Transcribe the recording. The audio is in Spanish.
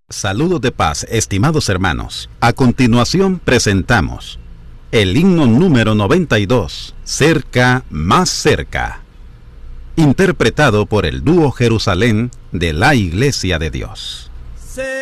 Saludos de paz, estimados hermanos. A continuación presentamos el himno número 92, Cerca, más cerca, interpretado por el dúo Jerusalén de la Iglesia de Dios.